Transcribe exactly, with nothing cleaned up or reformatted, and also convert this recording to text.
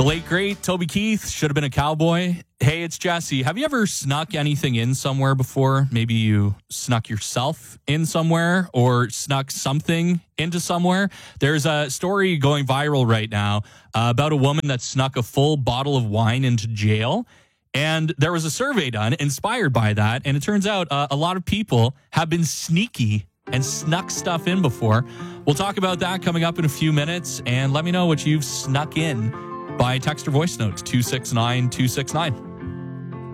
The late, great Toby Keith should have been a cowboy. Hey, it's Jesse. Have you ever snuck anything in somewhere before? Maybe you snuck yourself in somewhere or snuck something into somewhere. There's a story going viral right now uh, about a woman that snuck a full bottle of wine into jail. And there was a survey done inspired by that. And it turns out uh, a lot of people have been sneaky and snuck stuff in before. We'll talk about that coming up in a few minutes. And let me know what you've snuck in by text or voice note two six nine two six nine.